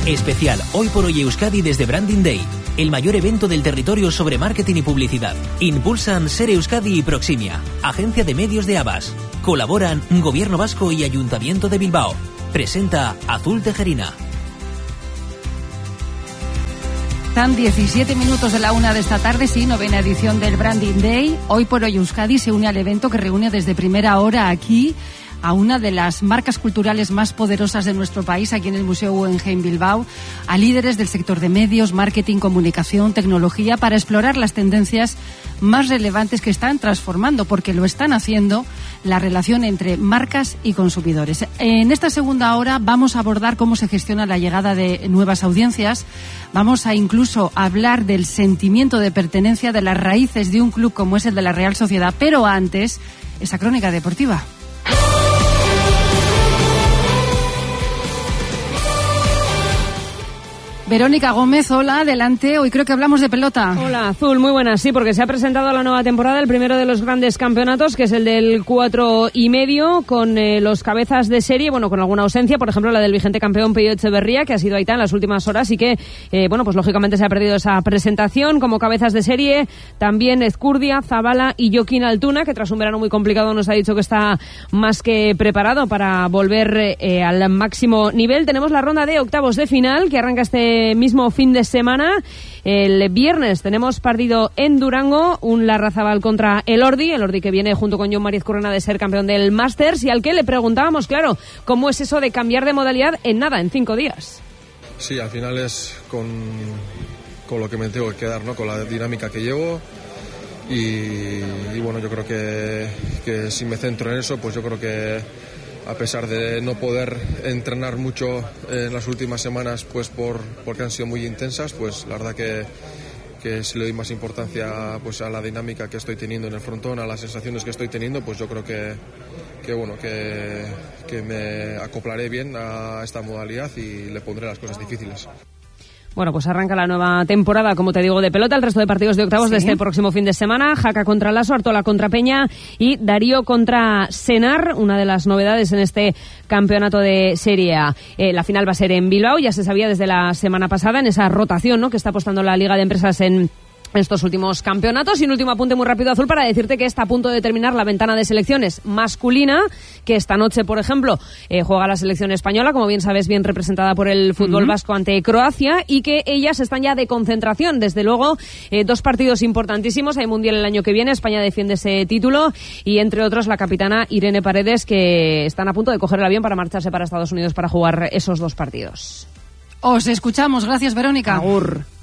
Especial Hoy por Hoy Euskadi desde Branding Day, el mayor evento del territorio sobre marketing y publicidad. Impulsan Ser Euskadi y Proximia, Agencia de Medios de Abas. Colaboran Gobierno Vasco y Ayuntamiento de Bilbao. Presenta Azul Tejerina. Están 17 minutos de la 1 de esta tarde, sí, 9ª edición del Branding Day. Hoy por Hoy Euskadi se une al evento que reúne desde primera hora aquí a una de las marcas culturales más poderosas de nuestro país, aquí en el Museo Guggenheim Bilbao, a líderes del sector de medios, marketing, comunicación, tecnología, para explorar las tendencias más relevantes que están transformando, porque lo están haciendo, la relación entre marcas y consumidores. En esta segunda hora vamos a abordar cómo se gestiona la llegada de nuevas audiencias. Vamos a incluso hablar del sentimiento de pertenencia, de las raíces de un club como es el de la Real Sociedad, pero antes, esa crónica deportiva. Verónica Gómez, hola, adelante. Hoy creo que hablamos de pelota. Hola, Azul, muy buenas. Sí, porque se ha presentado la nueva temporada, el primero de los grandes campeonatos, que es el del 4,5, con los cabezas de serie, bueno, con alguna ausencia, por ejemplo, la del vigente campeón Pello Echeverría, que ha sido Aitá en las últimas horas y que, bueno, pues lógicamente se ha perdido esa presentación. Como cabezas de serie, también Ezcurdia, Zabala y Joaquín Altuna, que tras un verano muy complicado nos ha dicho que está más que preparado para volver al máximo nivel. Tenemos la ronda de octavos de final, que arranca este mismo fin de semana. El viernes tenemos partido en Durango, un Larrazabal contra Elordi que viene junto con Jon Mari Ezcurrena de ser campeón del Masters, y al que le preguntábamos, claro, cómo es eso de cambiar de modalidad en 5 días. Sí, al final es con lo que me tengo que quedar, ¿no? Con la dinámica que llevo y bueno, yo creo que si me centro en eso, pues yo creo que a pesar de no poder entrenar mucho en las últimas semanas, pues porque han sido muy intensas, pues la verdad que si le doy más importancia pues a la dinámica que estoy teniendo en el frontón, a las sensaciones que estoy teniendo, pues yo creo que me acoplaré bien a esta modalidad y le pondré las cosas difíciles. Bueno, pues arranca la nueva temporada, como te digo, de pelota. El resto de partidos de octavos de este próximo fin de semana: Jaca contra Laso, Artola contra Peña y Darío contra Senar, una de las novedades en este campeonato de Serie A. La final va a ser en Bilbao, ya se sabía desde la semana pasada, en esa rotación, ¿no?, que está apostando la Liga de Empresas en estos últimos campeonatos. Y un último apunte muy rápido, Azul, para decirte que está a punto de terminar la ventana de selecciones masculina, que esta noche, por ejemplo, juega la selección española, como bien sabes, bien representada por el fútbol vasco ante Croacia, y que ellas están ya de concentración. Desde luego, 2 partidos importantísimos. Hay Mundial el año que viene, España defiende ese título, y entre otros la capitana Irene Paredes, que están a punto de coger el avión para marcharse para Estados Unidos para jugar esos 2 partidos. Os escuchamos. Gracias, Verónica. Agur.